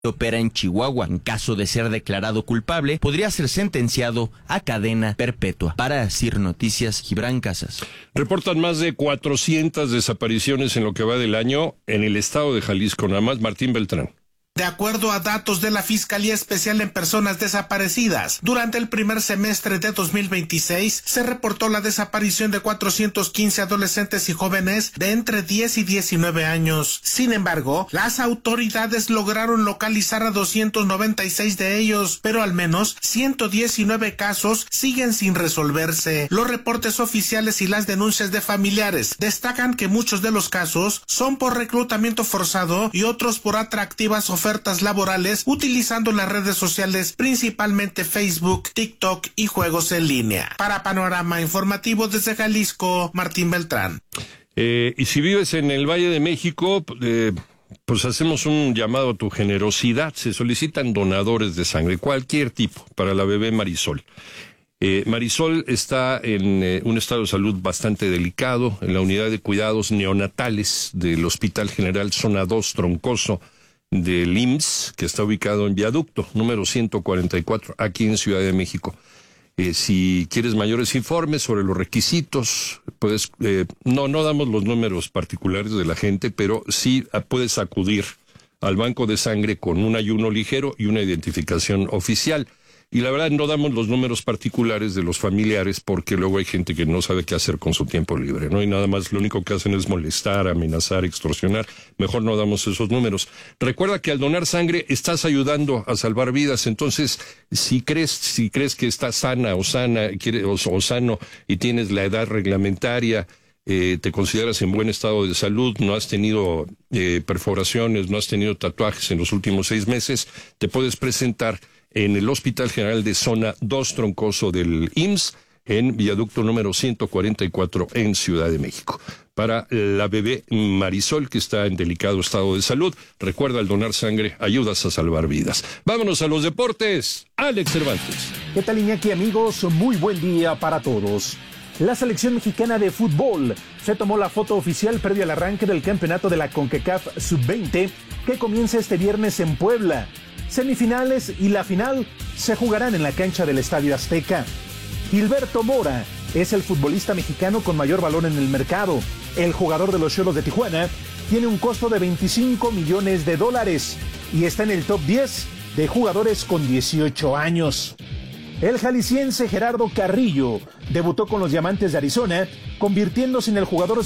opera en Chihuahua. En caso de ser declarado culpable, podría ser sentenciado a cadena perpetua. Para CIR Noticias, Gibran Casas. Reportan más de 400 desapariciones en lo que va del año en el estado de Jalisco. Nada más, Martín Beltrán. De acuerdo a datos de la Fiscalía Especial en Personas Desaparecidas, durante el primer semestre de 2026 se reportó la desaparición de 415 adolescentes y jóvenes de entre 10 y 19 años. Sin embargo, las autoridades lograron localizar a 296 de ellos, pero al menos 119 casos siguen sin resolverse. Los reportes oficiales y las denuncias de familiares destacan que muchos de los casos son por reclutamiento forzado y otros por atractivas ofertas laborales utilizando las redes sociales, principalmente Facebook, TikTok y juegos en línea. Para Panorama Informativo desde Jalisco, Martín Beltrán. Y si vives en el Valle de México, pues hacemos un llamado a tu generosidad. Se solicitan donadores de sangre, cualquier tipo, para la bebé Marisol. Marisol está en un estado de salud bastante delicado en la unidad de cuidados neonatales del Hospital General Zona 2 Troncoso del IMSS, que está ubicado en Viaducto, número 144, aquí en Ciudad de México. Si quieres mayores informes sobre los requisitos, puedes, no damos los números particulares de la gente, pero sí puedes acudir al banco de sangre con un ayuno ligero y una identificación oficial. Y la verdad no damos los números particulares de los familiares porque luego hay gente que no sabe qué hacer con su tiempo libre, ¿no? Y nada más lo único que hacen es molestar, amenazar, extorsionar. Mejor no damos esos números. Recuerda que al donar sangre estás ayudando a salvar vidas. Entonces, si crees que estás sana o sano y tienes la edad reglamentaria, te consideras en buen estado de salud, no has tenido perforaciones, no has tenido tatuajes en los últimos 6 meses, te puedes presentar en el Hospital General de Zona 2 Troncoso del IMSS, en Viaducto número 144 en Ciudad de México. Para la bebé Marisol, que está en delicado estado de salud, recuerda, al donar sangre ayudas a salvar vidas. Vámonos a los deportes. Alex Cervantes. ¿Qué tal, Iñaki, amigos? Muy buen día para todos. La selección mexicana de fútbol se tomó la foto oficial previo al arranque del campeonato de la CONCACAF Sub-20, que comienza este viernes en Puebla. Semifinales y la final se jugarán en la cancha del Estadio Azteca. Gilberto Mora es el futbolista mexicano con mayor valor en el mercado. El jugador de los Xolos de Tijuana tiene un costo de $25 millones y está en el top 10 de jugadores con 18 años. El jalisciense Gerardo Carrillo debutó con los Diamantes de Arizona, convirtiéndose en el jugador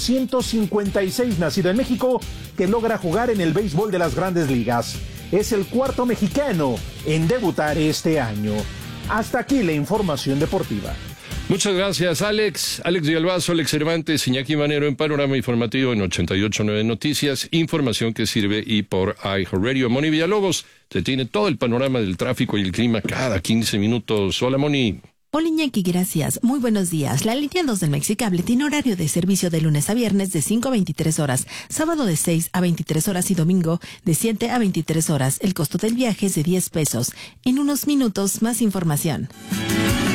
156 nacido en México que logra jugar en el béisbol de las Grandes Ligas. Es el cuarto mexicano en debutar este año. Hasta aquí la información deportiva. Muchas gracias, Alex. Alex Villalbazo, Alex Cervantes, Iñaki Manero en Panorama Informativo en 88.9 Noticias. Información que sirve y por iHeartRadio. Moni Villalobos te tiene todo el panorama del tráfico y el clima cada 15 minutos. Hola, Moni. Hola, Iñaki, gracias. Muy buenos días. La línea 2 del Mexicable tiene horario de servicio de lunes a viernes de 5 a 23 horas, sábado de 6 a 23 horas y domingo de 7 a 23 horas. El costo del viaje es de $10. En unos minutos, más información.